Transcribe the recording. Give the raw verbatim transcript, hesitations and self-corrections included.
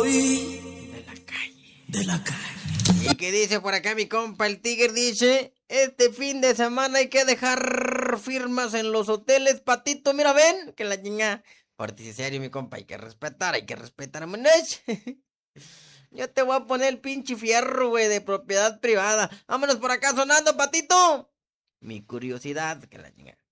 soy de la calle. de la calle. ¿Y qué dice por acá mi compa el Tigre? Dice, este fin de semana hay que dejar firmas en los hoteles, Patito, mira, ven, que la chinga. Pórtese serio, mi compa, hay que respetar, hay que respetar, manes. Yo te voy a poner el pinche fierro, güey, de propiedad privada. Vámonos por acá sonando, Patito. Mi curiosidad, que la chinga.